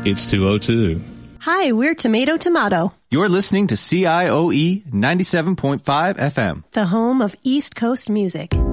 It's 202. Hi, we're Tomato Tomato, You're listening to CIOE 97.5 FM. the home of East Coast music.